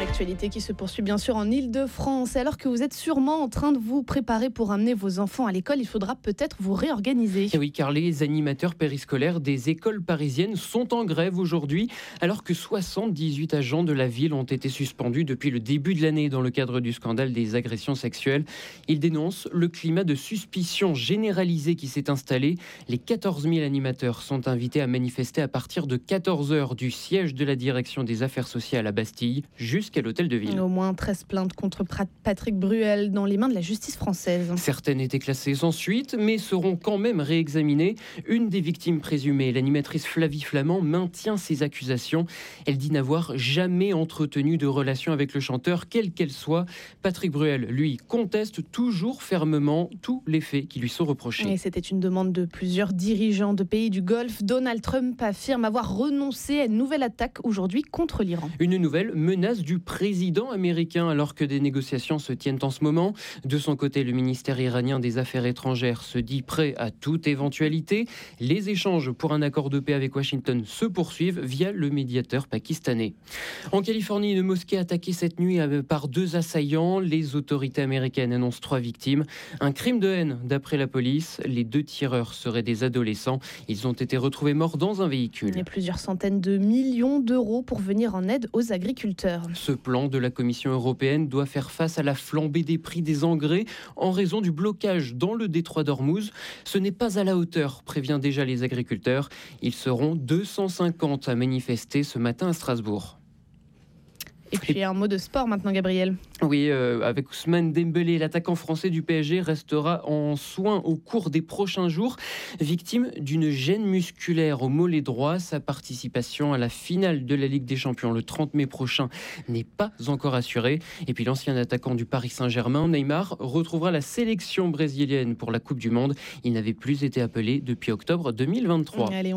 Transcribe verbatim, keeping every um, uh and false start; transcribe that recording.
L'actualité qui se poursuit bien sûr en Île-de-France. Alors que vous êtes sûrement en train de vous préparer pour amener vos enfants à l'école, il faudra peut-être vous réorganiser. Et oui, car les animateurs périscolaires des écoles parisiennes sont en grève aujourd'hui, alors que soixante-dix-huit agents de la ville ont été suspendus depuis le début de l'année dans le cadre du scandale des agressions sexuelles. Ils dénoncent le climat de suspicion généralisé qui s'est installé. Les quatorze mille animateurs sont invités à manifester à partir de quatorze heures du siège de la direction des affaires sociales à Bastille jusqu'à l'hôtel de ville. Au moins treize plaintes contre Patrick Bruel dans les mains de la justice française. Certaines étaient classées sans suite, mais seront quand même réexaminées. Une des victimes présumées, l'animatrice Flavie Flamand, maintient ses accusations. Elle dit n'avoir jamais entretenu de relation avec le chanteur, quelle qu'elle soit. Patrick Bruel, lui, conteste toujours fermement tous les faits qui lui sont reprochés. Et c'était une demande de plusieurs dirigeants de pays du Golfe. Donald Trump affirme avoir renoncé à une nouvelle attaque aujourd'hui contre l'Iran. Une nouvelle menace du président américain alors que des négociations se tiennent en ce moment. De son côté, le ministère iranien des Affaires étrangères se dit prêt à toute éventualité. Les échanges pour un accord de paix avec Washington se poursuivent via le médiateur pakistanais. En Californie, une mosquée attaquée cette nuit par deux assaillants. Les autorités américaines annoncent trois victimes. Un crime de haine d'après la police. Les deux tireurs seraient des adolescents. Ils ont été retrouvés morts dans un véhicule. Et plusieurs centaines de millions d'euros pour venir en aide aux agriculteurs. Ce plan de la Commission européenne doit faire face à la flambée des prix des engrais en raison du blocage dans le détroit d'Ormuz. Ce n'est pas à la hauteur, prévient déjà les agriculteurs. Ils seront deux cent cinquante à manifester ce matin à Strasbourg. Et puis un mot de sport maintenant, Gabriel. Oui, euh, avec Ousmane Dembélé, l'attaquant français du P S G restera en soins au cours des prochains jours. Victime d'une gêne musculaire au mollet droit, sa participation à la finale de la Ligue des Champions le trente mai prochain n'est pas encore assurée. Et puis l'ancien attaquant du Paris Saint-Germain, Neymar, retrouvera la sélection brésilienne pour la Coupe du Monde. Il n'avait plus été appelé depuis octobre deux mille vingt-trois. Allez,